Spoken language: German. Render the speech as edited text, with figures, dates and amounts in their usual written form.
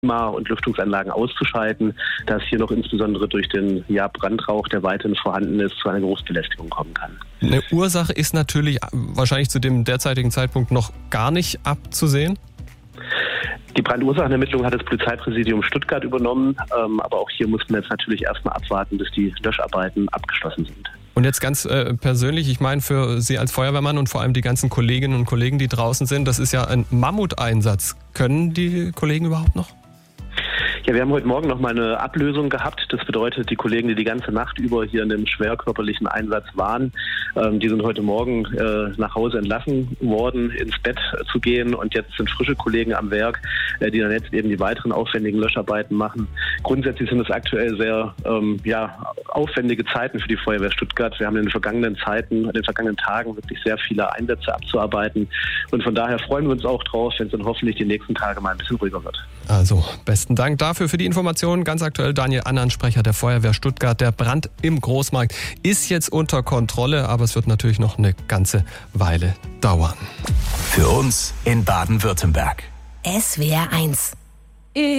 und Lüftungsanlagen auszuschalten, da es hier noch insbesondere durch den Brandrauch, der weiterhin vorhanden ist, zu einer Großbelästigung kommen kann. Eine Ursache ist natürlich wahrscheinlich zu dem derzeitigen Zeitpunkt noch gar nicht abzusehen. Die Brandursachenermittlung hat das Polizeipräsidium Stuttgart übernommen, aber auch hier muss man jetzt natürlich erstmal abwarten, bis die Löscharbeiten abgeschlossen sind. Und jetzt ganz persönlich, ich meine für Sie als Feuerwehrmann und vor allem die ganzen Kolleginnen und Kollegen, die draußen sind, das ist ja ein Mammuteinsatz. Können die Kollegen überhaupt noch? Ja, wir haben heute Morgen noch mal eine Ablösung gehabt. Das bedeutet, die Kollegen, die die ganze Nacht über hier in einem schwerkörperlichen Einsatz waren, die sind heute Morgen nach Hause entlassen worden, ins Bett zu gehen. Und jetzt sind frische Kollegen am Werk, die dann jetzt eben die weiteren aufwendigen Löscharbeiten machen. Grundsätzlich sind es aktuell sehr aufwendige Zeiten für die Feuerwehr Stuttgart. Wir haben in den vergangenen Tagen wirklich sehr viele Einsätze abzuarbeiten. Und von daher freuen wir uns auch drauf, wenn es dann hoffentlich die nächsten Tage mal ein bisschen ruhiger wird. Also, besten Dank dafür für die Informationen. Ganz aktuell Daniel Annan, Sprecher der Feuerwehr Stuttgart. Der Brand im Großmarkt ist jetzt unter Kontrolle, aber es wird natürlich noch eine ganze Weile dauern. Für uns in Baden-Württemberg. SWR 1